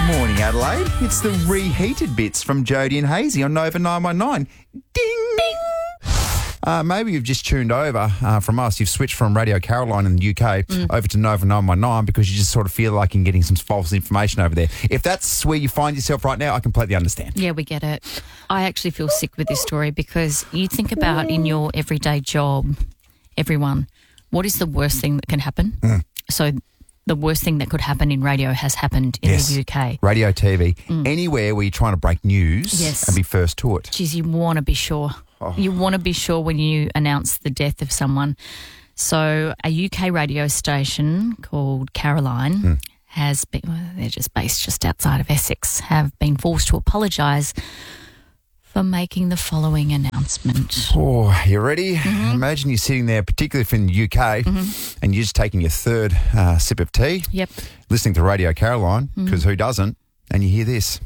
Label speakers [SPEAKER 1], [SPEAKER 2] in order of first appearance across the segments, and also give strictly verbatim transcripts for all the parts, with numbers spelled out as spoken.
[SPEAKER 1] Morning, Adelaide. It's the reheated bits from Jodie and Hazy on Nova nine one nine. Ding! Ding! Uh, maybe you've just tuned over uh, from us. You've switched from Radio Caroline in the U K mm. over to Nova nine one nine because you just sort of feel like you're getting some false information over there. If that's where you find yourself right now, I completely understand.
[SPEAKER 2] Yeah, we get it. I actually feel sick with this story because you think about in your everyday job, everyone, what is the worst thing that can happen? Mm. So the worst thing that could happen in radio has happened in
[SPEAKER 1] yes.
[SPEAKER 2] the U K.
[SPEAKER 1] Radio, T V, mm. anywhere where you're trying to break news
[SPEAKER 2] yes.
[SPEAKER 1] and be first to it.
[SPEAKER 2] Geez, you want to be sure. Oh. You want to be sure when you announce the death of someone. So a U K radio station called Caroline mm. has been, well, they're just based just outside of Essex, have been forced to apologise for making the following announcement.
[SPEAKER 1] Oh, you ready?
[SPEAKER 2] Mm-hmm.
[SPEAKER 1] Imagine you're sitting there, particularly if in the U K, mm-hmm. and you're just taking your third uh, sip of tea,
[SPEAKER 2] yep.
[SPEAKER 1] listening to Radio Caroline, because mm-hmm. who doesn't, and you hear this.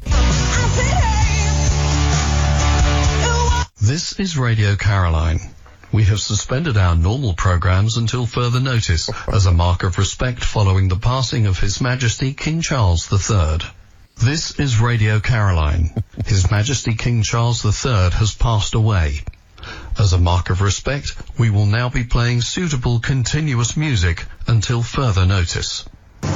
[SPEAKER 3] This is Radio Caroline. We have suspended our normal programmes until further notice as a mark of respect following the passing of His Majesty King Charles the Third. This is Radio Caroline. His Majesty King Charles the Third has passed away. As a mark of respect, we will now be playing suitable continuous music until further notice.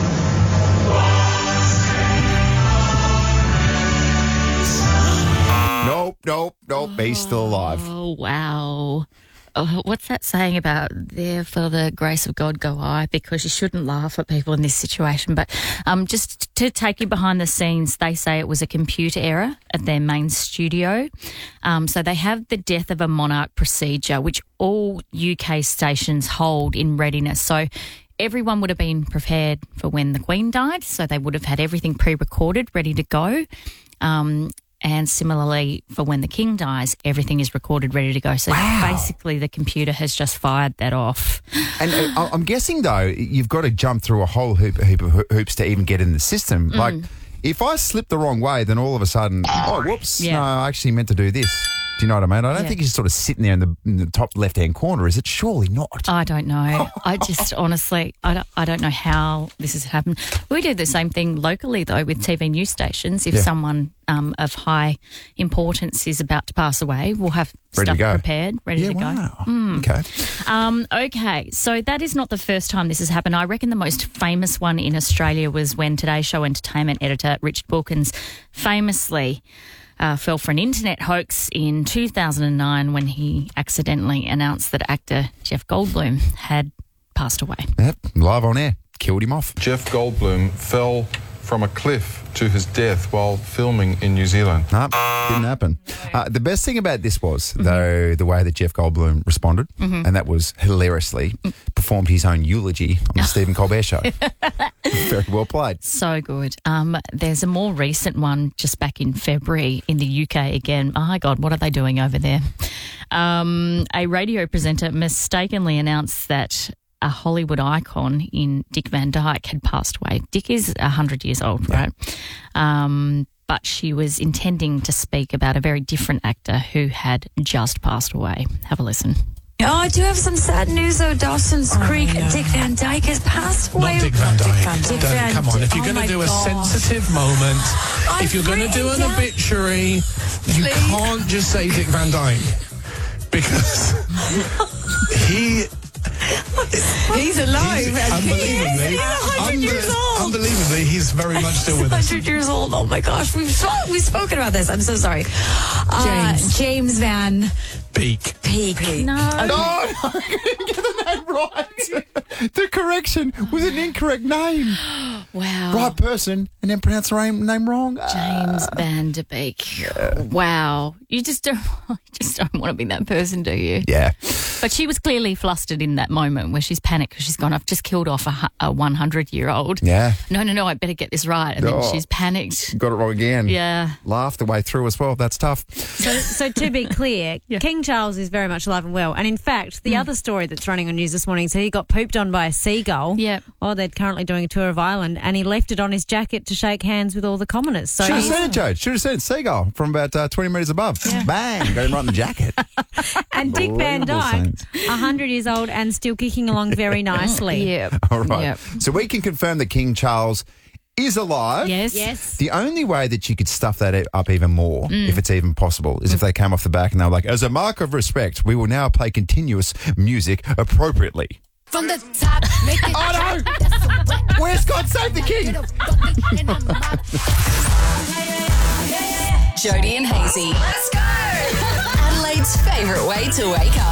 [SPEAKER 1] Nope, nope, nope, he's still alive.
[SPEAKER 2] Oh, wow. Oh, what's that saying about there for the grace of God go I? Because you shouldn't laugh at people in this situation. But um, just to take you behind the scenes, they say it was a computer error at their main studio. Um, so they have the death of a monarch procedure, which all U K stations hold in readiness. So everyone would have been prepared for when the Queen died. So they would have had everything pre-recorded, ready to go. Um And similarly, for when the King dies, everything is recorded, ready to go. So
[SPEAKER 1] wow.
[SPEAKER 2] basically the computer has just fired that off.
[SPEAKER 1] And uh, I'm guessing, though, you've got to jump through a whole hoop, heap of hoops to even get in the system. Mm. Like, if I slip the wrong way, then all of a sudden, oh, whoops,
[SPEAKER 2] yeah.
[SPEAKER 1] no, I actually meant to do this. Do you know what I mean? I don't
[SPEAKER 2] yeah.
[SPEAKER 1] think it's sort of sitting there in the, in the top left-hand corner, is it? Surely not.
[SPEAKER 2] I don't know. I just honestly, I don't, I don't know how this has happened. We do the same thing locally, though, with T V news stations. If
[SPEAKER 1] yeah.
[SPEAKER 2] someone um, of high importance is about to pass away, we'll have
[SPEAKER 1] ready
[SPEAKER 2] stuff prepared, ready
[SPEAKER 1] yeah,
[SPEAKER 2] to go.
[SPEAKER 1] Wow.
[SPEAKER 2] Mm.
[SPEAKER 1] Okay.
[SPEAKER 2] Um, okay, so that is not the first time this has happened. I reckon the most famous one in Australia was when Today Show entertainment editor Richard Wilkins famously Uh, fell for an internet hoax in two thousand nine when he accidentally announced that actor Jeff Goldblum had passed away.
[SPEAKER 1] Yep, live on air. Killed him off.
[SPEAKER 4] Jeff Goldblum fell from a cliff to his death while filming in New Zealand.
[SPEAKER 1] No, nope, didn't happen. Uh, the best thing about this was, mm-hmm. though, the way that Jeff Goldblum responded, mm-hmm. and that was hilariously performed his own eulogy on the Stephen Colbert Show. Very well played.
[SPEAKER 2] So good. Um, there's a more recent one just back in February in the U K again. Oh, my God, what are they doing over there? Um, a radio presenter mistakenly announced that a Hollywood icon in Dick Van Dyke had passed away. Dick is one hundred years old, yeah. right? Um, but she was intending to speak about a very different actor who had just passed away. Have a listen.
[SPEAKER 5] Oh, I do have some sad news, though. Dawson's
[SPEAKER 6] oh,
[SPEAKER 5] Creek,
[SPEAKER 6] no.
[SPEAKER 5] Dick Van Dyke has passed away.
[SPEAKER 6] Not Dick Van Dyke.
[SPEAKER 5] Dick Van
[SPEAKER 6] Don't,
[SPEAKER 5] Dyke.
[SPEAKER 6] come on, if you're
[SPEAKER 5] oh
[SPEAKER 6] going to do a
[SPEAKER 5] God.
[SPEAKER 6] sensitive moment,
[SPEAKER 5] I've
[SPEAKER 6] if you're going to do an
[SPEAKER 5] down.
[SPEAKER 6] obituary, you
[SPEAKER 5] Please.
[SPEAKER 6] can't just say Dick Van Dyke. Because he...
[SPEAKER 5] He's alive.
[SPEAKER 6] He's, unbelievably,
[SPEAKER 5] He's one hundred years old.
[SPEAKER 6] Unbelievably, he's very much still with
[SPEAKER 5] one
[SPEAKER 6] us.
[SPEAKER 5] hundred years old. Oh, my gosh. We've, we've spoken about this. I'm so sorry. Uh,
[SPEAKER 2] James.
[SPEAKER 5] James Van...
[SPEAKER 6] Peak.
[SPEAKER 5] Peak.
[SPEAKER 2] No.
[SPEAKER 1] No, no, I didn't get the name right. The correction was an incorrect name.
[SPEAKER 2] Wow.
[SPEAKER 1] Right person, and then pronounce the name, name wrong.
[SPEAKER 2] James
[SPEAKER 1] Uh,
[SPEAKER 2] Van Der Beek. Yeah. Wow. You just don't, you just don't want to be that person, do you?
[SPEAKER 1] Yeah.
[SPEAKER 2] But she was clearly flustered in that moment where she's panicked because she's gone, I've just killed off a, a one hundred-year-old.
[SPEAKER 1] Yeah.
[SPEAKER 2] No, no, no, I better get this right. And
[SPEAKER 1] Oh.
[SPEAKER 2] then she's panicked.
[SPEAKER 1] Got it wrong again.
[SPEAKER 2] Yeah.
[SPEAKER 1] Laughed the way through as well. That's tough.
[SPEAKER 7] So, so to be clear,
[SPEAKER 2] Yeah.
[SPEAKER 7] King Charles is very much alive and well. And in fact, the
[SPEAKER 2] Mm.
[SPEAKER 7] other story that's running on news this morning, so he got pooped on by a seagull.
[SPEAKER 2] Yep.
[SPEAKER 7] Oh, they're currently doing a tour of Ireland, and he left it on his jacket to shake hands with all the commoners. So
[SPEAKER 1] Should have
[SPEAKER 7] he's-
[SPEAKER 1] said it, Joe. Should have said it. Seagull from about uh, twenty metres above. Bang. Got him right in the jacket.
[SPEAKER 7] and Dick Van
[SPEAKER 1] Unbelievable
[SPEAKER 7] Dyke,
[SPEAKER 1] scenes.
[SPEAKER 7] one hundred years old and still kicking along very nicely.
[SPEAKER 2] Yeah.
[SPEAKER 1] All right.
[SPEAKER 2] Yep.
[SPEAKER 1] So we can confirm that King Charles is alive.
[SPEAKER 2] Yes.
[SPEAKER 7] Yes.
[SPEAKER 1] The only way that you could stuff that up even more, if it's even possible, is if they came off the back and they were like, as a mark of respect, we will now play continuous music appropriately.
[SPEAKER 5] From the top, make it.
[SPEAKER 1] Oh, no! Where's God Save the King?
[SPEAKER 5] Jody and Hazy. Let's go. Adelaide's favourite way to wake up.